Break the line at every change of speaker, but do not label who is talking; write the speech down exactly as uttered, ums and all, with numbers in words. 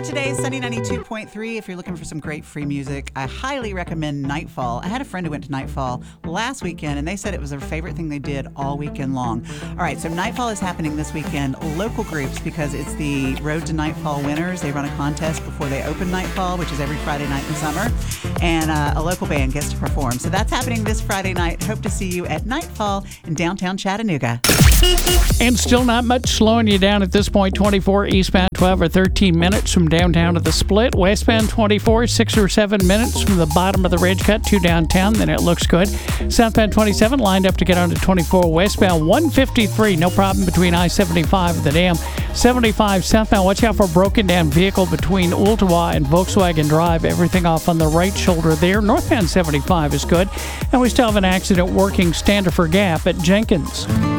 today, Sunny ninety-two point three. If you're looking for some great free music, I highly recommend Nightfall. I had a friend who went to Nightfall last weekend, and they said it was their favorite thing they did all weekend long. All right, so Nightfall is happening this weekend. Local groups, because it's the Road to Nightfall winners. They run a contest before they open Nightfall, which is every Friday night in summer, and uh, a local band gets to perform. So that's happening this Friday night. Hope to see you at Nightfall in downtown Chattanooga.
And still not much slowing you down at this point. twenty-four eastbound, twelve or thirteen minutes from downtown to the Split. Westbound twenty-four, six or seven minutes from the bottom of the ridge cut to downtown. Then it looks good. Southbound twenty-seven lined up to get onto twenty-four westbound. one fifty-three, no problem between I seventy-five and the dam. seventy-five southbound, watch out for a broken down vehicle between Ooltewah and Volkswagen Drive. Everything off on the right shoulder there. Northbound seventy-five is good. And we still have an accident working Standifer Gap at Jenkins.